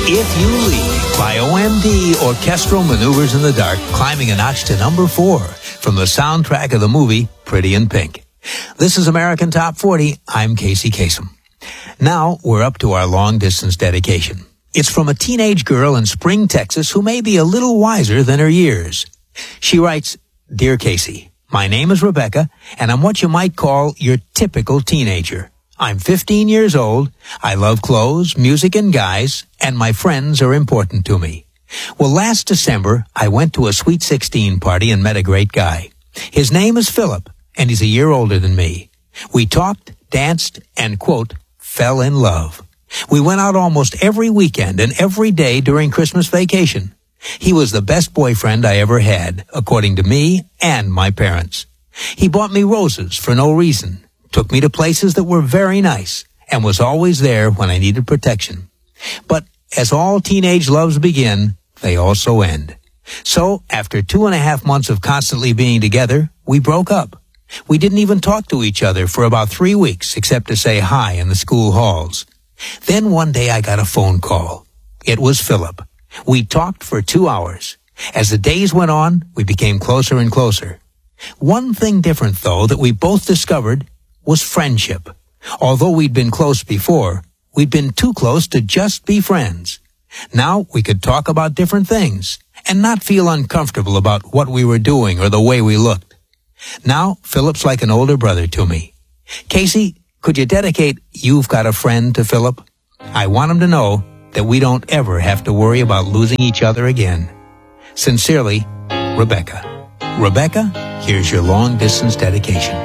If You Leave by OMD, Orchestral Maneuvers in the Dark, climbing a notch to number 4 from the soundtrack of the movie Pretty in Pink. This is American Top 40. I'm Casey Kasem. Now we're up to our long-distance dedication. It's from a teenage girl in Spring, Texas, who may be a little wiser than her years. She writes, Dear Casey, my name is Rebecca, and I'm what you might call your typical teenager. I'm 15 years old, I love clothes, music, and guys, and my friends are important to me. Well, last December, I went to a Sweet 16 party and met a great guy. His name is Philip, and he's a year older than me. We talked, danced, and, quote, fell in love. We went out almost every weekend and every day during Christmas vacation. He was the best boyfriend I ever had, according to me and my parents. He bought me roses for no reason, took me to places that were very nice, and was always there when I needed protection. But as all teenage loves begin, they also end. So, after 2.5 months of constantly being together, we broke up. We didn't even talk to each other for about 3 weeks, except to say hi in the school halls. Then one day I got a phone call. It was Philip. We talked for 2 hours. As the days went on, we became closer and closer. One thing different, though, that we both discovered was friendship. Although we'd been close before, we'd been too close to just be friends. Now we could talk about different things and not feel uncomfortable about what we were doing or the way we looked. Now Philip's like an older brother to me. Casey, could you dedicate You've Got a Friend to Philip? I want him to know that we don't ever have to worry about losing each other again. Sincerely, Rebecca. Rebecca, here's your long-distance dedication.